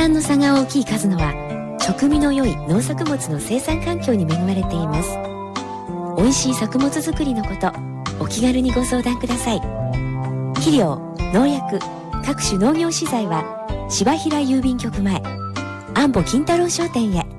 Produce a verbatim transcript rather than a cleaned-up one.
産の差が大きい数のは、食味の良い農作物の生産環境に恵まれています。美味しい作物作りのこと、お気軽にご相談ください。肥料、農薬、各種農業資材は芝平郵便局前、安保金太郎商店へ。